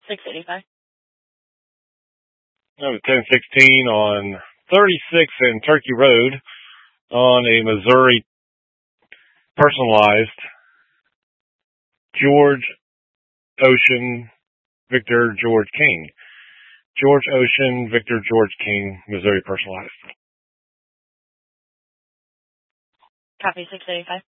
685. That was 1016 on 36 and Turkey Road on a Missouri personalized George Ocean Victor George King. George Ocean Victor George King, Missouri personalized. Copy 685.